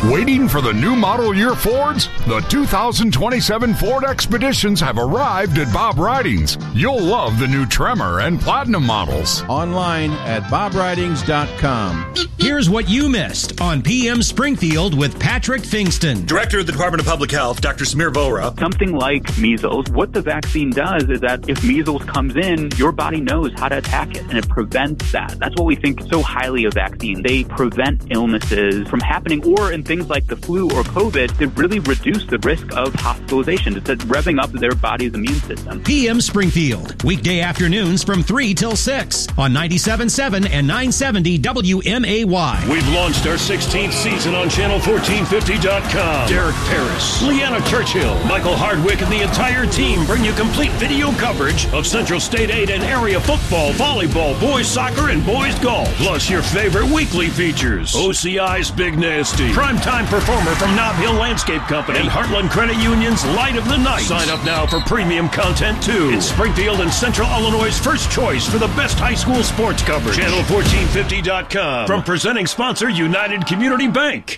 Waiting for the new model year Fords? The 2027 Ford Expeditions have arrived at Bob Ridings. You'll love the new Tremor and Platinum models. Online at bobridings.com. Here's what you missed on PM Springfield with Patrick Fingston. Director of the Department of Public Health, Dr. Samir Vohra. Something like measles, what the vaccine does is that if measles comes in, your body knows how to attack it, and it prevents that. That's what we think so highly of vaccines. They prevent illnesses from happening, or in things like the flu or COVID, they really reduce the risk of hospitalization. It's revving up their body's immune system. PM Springfield, weekday afternoons from 3 till 6 on 97.7 and 970 WMAY. We've launched our 16th season on Channel1450.com. Derek Paris, Leanna Churchill, Michael Hardwick, and the entire team bring you complete video coverage of Central State 8 and area football, volleyball, boys soccer, and boys golf. Plus your favorite weekly features. OCI's Big Nasty, primetime performer from Nob Hill Landscape Company, and Heartland Credit Union's Light of the Night. Sign up now for premium content too. It's Springfield and Central Illinois' first choice for the best high school sports coverage. Channel1450.com. From presenting sponsor United Community Bank.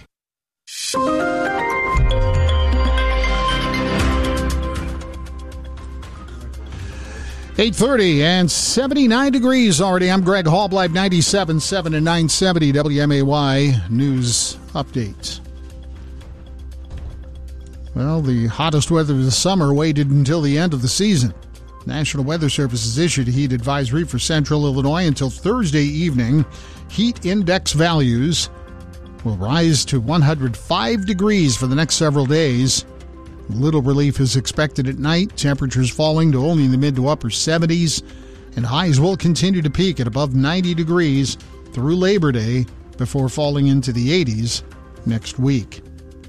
8:30 and 79 degrees already. I'm Greg Hallblight, 97.7 and 970 WMAY News Update. Well, the hottest weather of the summer waited until the end of the season. National Weather Service has issued a heat advisory for central Illinois until Thursday evening. Heat index values will rise to 105 degrees for the next several days. Little relief is expected at night, temperatures falling to only in the mid to upper 70s, and highs will continue to peak at above 90 degrees through Labor Day before falling into the 80s next week.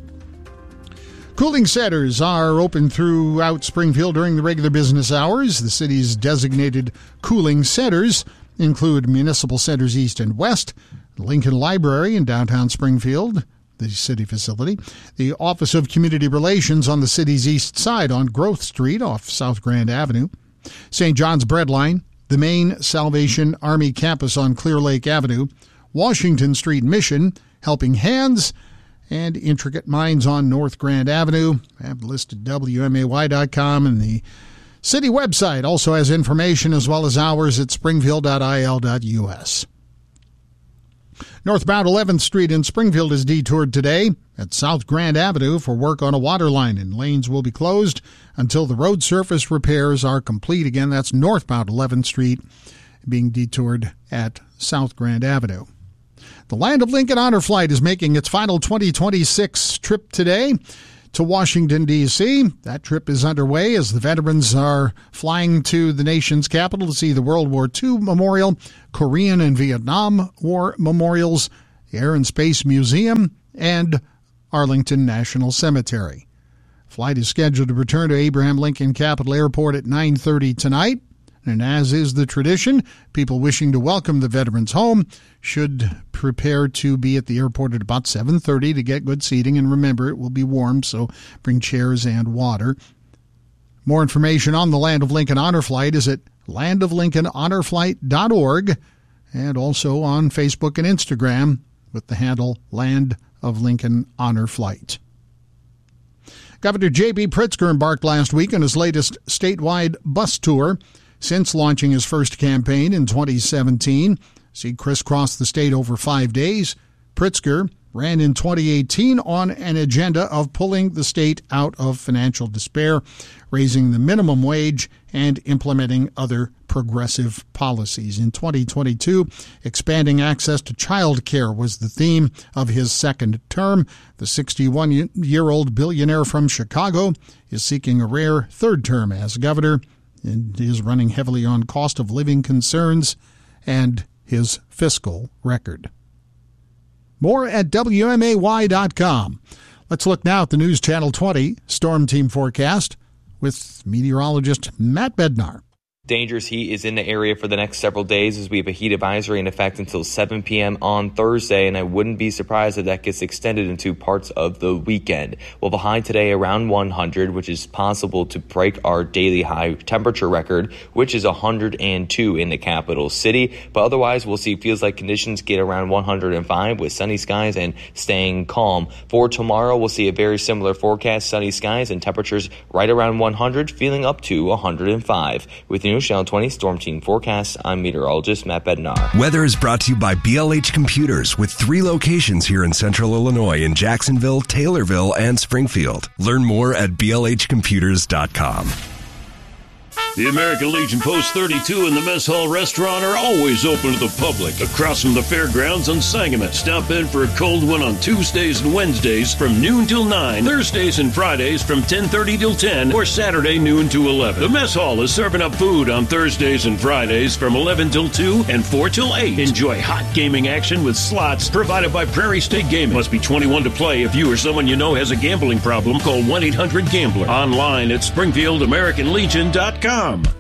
Cooling centers are open throughout Springfield during the regular business hours. The city's designated cooling centers include Municipal Centers East and West, Lincoln Library in downtown Springfield, the city facility, the Office of Community Relations on the city's east side on Growth Street off South Grand Avenue, St. John's Breadline, the main Salvation Army campus on Clear Lake Avenue, Washington Street Mission, Helping Hands, and Intricate Minds on North Grand Avenue. I have listed WMAY.com, and the city website also has information as well as hours at springfield.il.us. Northbound 11th Street in Springfield is detoured today at South Grand Avenue for work on a water line, and lanes will be closed until the road surface repairs are complete. Again, that's northbound 11th Street being detoured at South Grand Avenue. The Land of Lincoln Honor Flight is making its final 2026 trip today to Washington, D.C. That trip is underway as the veterans are flying to the nation's capital to see the World War II Memorial, Korean and Vietnam War Memorials, the Air and Space Museum, and Arlington National Cemetery. Flight is scheduled to return to Abraham Lincoln Capital Airport at 9:30 tonight. And as is the tradition, people wishing to welcome the veterans home should prepare to be at the airport at about 7:30 to get good seating. And remember, it will be warm, so bring chairs and water. More information on the Land of Lincoln Honor Flight is at landoflincolnhonorflight.org and also on Facebook and Instagram with the handle Land of Lincoln Honor Flight. Governor J.B. Pritzker embarked last week on his latest statewide bus tour. Since launching his first campaign in 2017, he crisscrossed the state over 5 days. Pritzker ran in 2018 on an agenda of pulling the state out of financial despair, raising the minimum wage, and implementing other progressive policies. In 2022, expanding access to child care was the theme of his second term. The 61-year-old billionaire from Chicago is seeking a rare third term as governor, and is running heavily on cost of living concerns and his fiscal record. More at WMAY.com. Let's look now at the News Channel 20 Storm Team forecast with meteorologist Matt Bednar. Dangerous heat is in the area for the next several days as we have a heat advisory in effect until 7 p.m. on Thursday, and I wouldn't be surprised if that gets extended into parts of the weekend. We'll have a high today around 100, which is possible to break our daily high temperature record, which is 102 in the capital city. But otherwise, we'll see feels-like conditions get around 105 with sunny skies and staying calm. For tomorrow, we'll see a very similar forecast, sunny skies and temperatures right around 100, feeling up to 105. With the Channel 20 Storm Team forecast, I'm meteorologist Matt Bednar. Weather is brought to you by BLH Computers with 3 locations here in Central Illinois in Jacksonville, Taylorville, and Springfield. Learn more at blhcomputers.com. The American Legion Post 32 and the Mess Hall Restaurant are always open to the public across from the fairgrounds on Sangamon. Stop in for a cold one on Tuesdays and Wednesdays from noon till 9, Thursdays and Fridays from 10:30 till 10, or Saturday noon to 11. The Mess Hall is serving up food on Thursdays and Fridays from 11 till 2 and 4 till 8. Enjoy hot gaming action with slots provided by Prairie State Gaming. Must be 21 to play. If you or someone you know has a gambling problem, call 1-800-GAMBLER. Online at SpringfieldAmericanLegion.com.